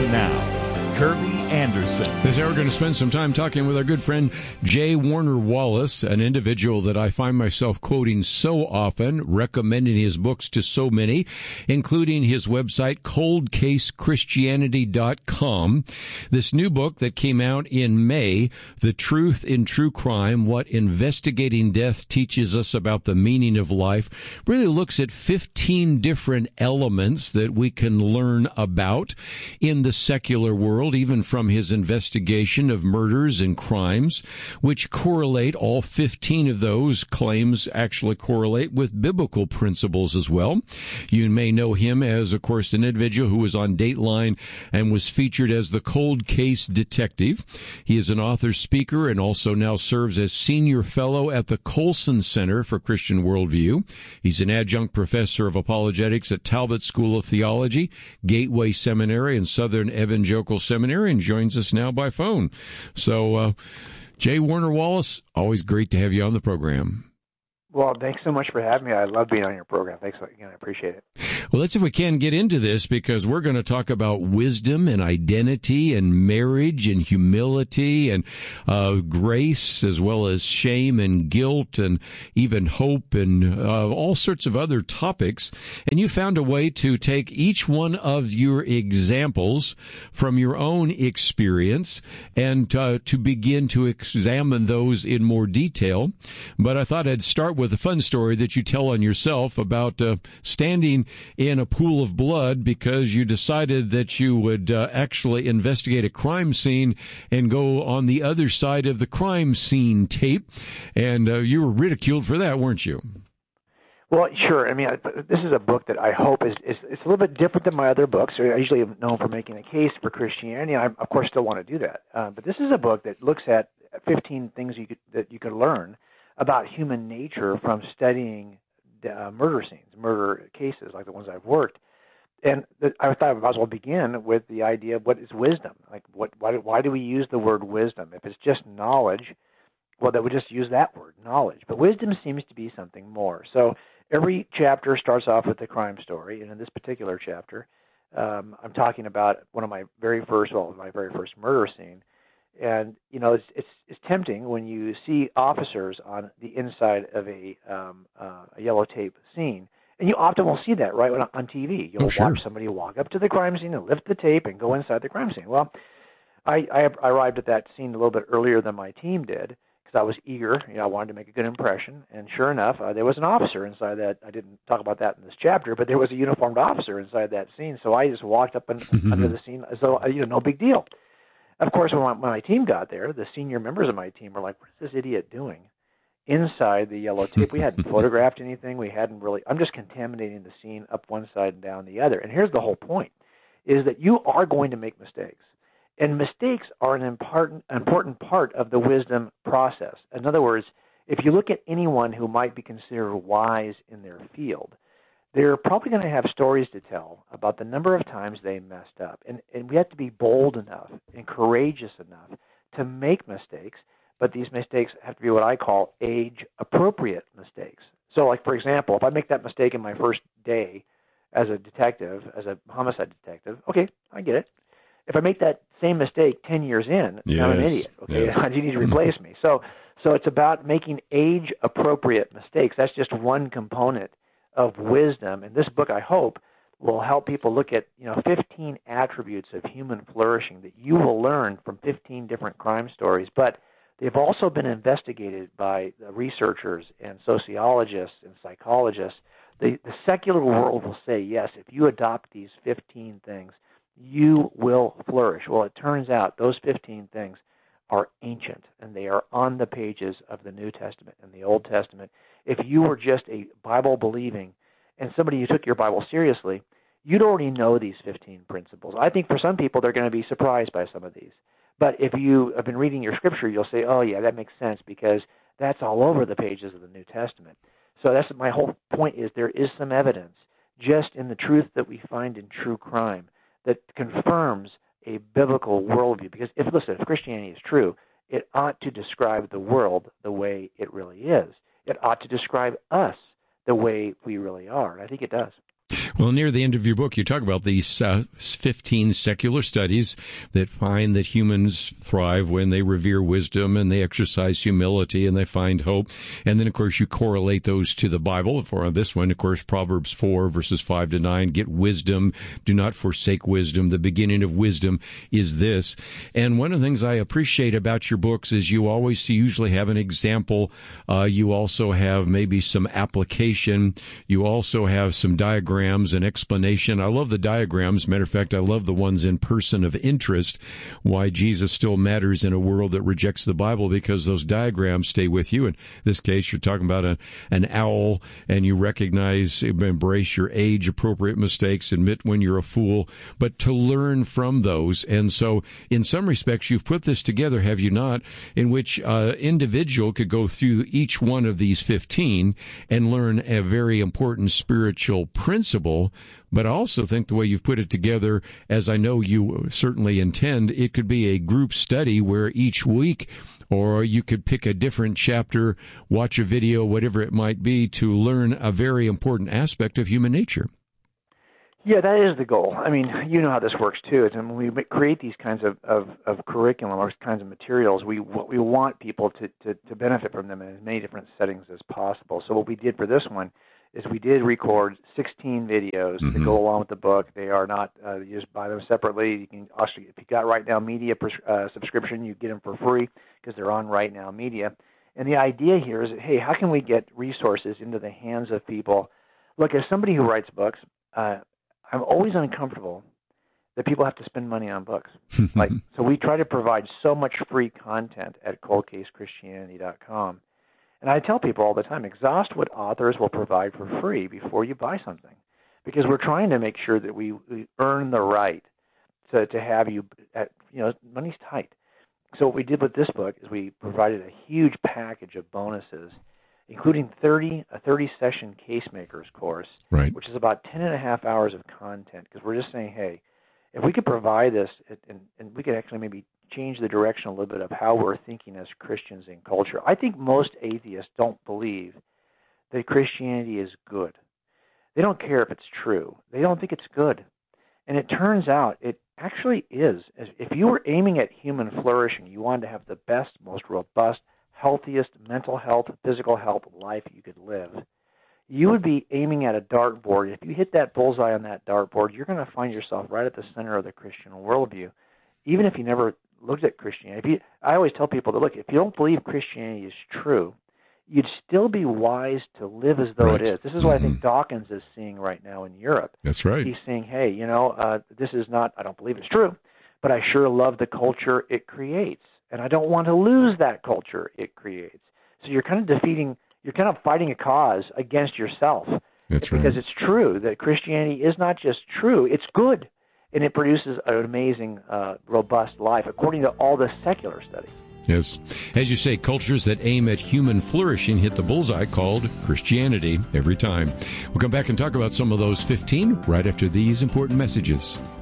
Now, Kirby Anderson. This hour, we're going to spend some time talking with our good friend J. Warner Wallace, an individual that I find myself quoting so often, recommending his books to so many, including his website, coldcasechristianity.com. This new book that came out in May, The Truth in True Crime, What Investigating Death Teaches Us About the Meaning of Life, really looks at 15 different elements that we can learn about in the secular world, even from his investigation of murders and crimes, which correlate, all 15 of those claims actually correlate with biblical principles as well. You may know him as, of course, an individual who was on Dateline and was featured as the cold case detective. He is an author, speaker, and also now serves as senior fellow at the Colson Center for Christian Worldview. He's an adjunct professor of apologetics at Talbot School of Theology, Gateway Seminary, and Southern Evangelical Seminary, and joins us now by phone. So, J. Warner Wallace, always great to have you on the program. Well, thanks so much for having me. I love being on your program. Thanks again. I appreciate it. Well, let's see if we can get into this, because we're going to talk about wisdom and identity and marriage and humility and grace, as well as shame and guilt and even hope and all sorts of other topics. And you found a way to take each one of your examples from your own experience and to begin to examine those in more detail. But I thought I'd start with a fun story that you tell on yourself about standing in a pool of blood because you decided that you would actually investigate a crime scene and go on the other side of the crime scene tape. And you were ridiculed for that, weren't you? Well, sure. I mean, this is a book that I hope is it's a little bit different than my other books. I usually am known for making a case for Christianity. I, of course, still want to do that. But this is a book that looks at 15 things that you could learn about human nature from studying murder scenes, murder cases like the ones I've worked. And I thought I might as well begin with the idea of what is wisdom. Like, why do we use the word wisdom? If it's just knowledge, well, that would just use that word, knowledge. But wisdom seems to be something more. So every chapter starts off with the crime story, and in this particular chapter, I'm talking about my very first murder scene. And it's tempting when you see officers on the inside of a yellow tape scene, and you often will see that right on TV. You'll watch somebody walk up to the crime scene and lift the tape and go inside the crime scene. Well, I arrived at that scene a little bit earlier than my team did because I was eager. I wanted to make a good impression, and sure enough, there was an officer inside that. I didn't talk about that in this chapter, but there was a uniformed officer inside that scene. So I just walked up under the scene as though no big deal. Of course, when my team got there, the senior members of my team were like, what is this idiot doing inside the yellow tape? We hadn't photographed anything. I'm just contaminating the scene up one side and down the other. And here's the whole point, is that you are going to make mistakes. And mistakes are an important part of the wisdom process. In other words, if you look at anyone who might be considered wise in their field, they're probably going to have stories to tell about the number of times they messed up. And we have to be bold enough and courageous enough to make mistakes, but these mistakes have to be what I call age-appropriate mistakes. So, like, for example, if I make that mistake in my first day as a detective, as a homicide detective, okay, I get it. If I make that same mistake 10 years in, I'm an idiot. Okay, you need to replace me. So it's about making age-appropriate mistakes. That's just one component of wisdom. And this book, I hope, will help people look at 15 attributes of human flourishing that you will learn from 15 different crime stories. But they've also been investigated by researchers and sociologists and psychologists. The secular world will say, yes, if you adopt these 15 things, you will flourish. Well, it turns out those 15 things are ancient, and they are on the pages of the New Testament and the Old Testament. If you were just a Bible-believing and somebody who took your Bible seriously, you'd already know these 15 principles. I think for some people, they're going to be surprised by some of these. But if you have been reading your Scripture, you'll say, oh, yeah, that makes sense because that's all over the pages of the New Testament. So that's my whole point is there is some evidence just in the truth that we find in true crime that confirms a biblical worldview. Because if Christianity is true, it ought to describe the world the way it really is. It ought to describe us the way we really are. And I think it does. Well, near the end of your book, you talk about these 15 secular studies that find that humans thrive when they revere wisdom and they exercise humility and they find hope. And then, of course, you correlate those to the Bible. For this one, of course, Proverbs 4, verses 5 to 9, get wisdom, do not forsake wisdom. The beginning of wisdom is this. And one of the things I appreciate about your books is you always usually have an example. You also have maybe some application. You also have some diagrams and explanation. I love the diagrams. Matter of fact, I love the ones in person of interest, why Jesus still matters in a world that rejects the Bible, because those diagrams stay with you. In this case, you're talking about an owl, and you recognize, embrace your age-appropriate mistakes, admit when you're a fool, but to learn from those. And so in some respects, you've put this together, have you not, in which individual could go through each one of these 15 and learn a very important spiritual principle. But I also think the way you've put it together, as I know you certainly intend, it could be a group study where each week, or you could pick a different chapter, watch a video, whatever it might be, to learn a very important aspect of human nature. Yeah, that is the goal. I mean, you know how this works too. Is when we create these kinds of curriculum or kinds of materials, we want people to benefit from them in as many different settings as possible. So what we did for this one is we did record 16 videos to go along with the book. They are not, you just buy them separately. You can also, if you got Right Now Media subscription, you get them for free because they're on Right Now Media. And the idea here is, hey, how can we get resources into the hands of people? Look, as somebody who writes books, I'm always uncomfortable that people have to spend money on books. So we try to provide so much free content at coldcasechristianity.com. And I tell people all the time, exhaust what authors will provide for free before you buy something, because we're trying to make sure that we earn the right to have you at, money's tight. So what we did with this book is we provided a huge package of bonuses, including a 30-session Casemakers course, right, which is about 10 and a half hours of content, because we're just saying, hey, if we could provide this, and we could actually maybe change the direction a little bit of how we're thinking as Christians in culture. I think most atheists don't believe that Christianity is good. They don't care if it's true. They don't think it's good. And it turns out it actually is. If you were aiming at human flourishing, you wanted to have the best, most robust, healthiest mental health, physical health life you could live, you would be aiming at a dartboard. If you hit that bullseye on that dartboard, you're going to find yourself right at the center of the Christian worldview, even if you never looked at Christianity. I always tell people that, look, if you don't believe Christianity is true, you'd still be wise to live as though it is. This is what I think Dawkins is seeing right now in Europe. That's right. He's saying, hey, this is not, I don't believe it's true, but I sure love the culture it creates. And I don't want to lose that culture it creates. So you're kind of fighting a cause against yourself. That's right. Because it's true that Christianity is not just true, it's good. And it produces an amazing, robust life, according to all the secular studies. Yes. As you say, cultures that aim at human flourishing hit the bullseye called Christianity every time. We'll come back and talk about some of those 15 right after these important messages.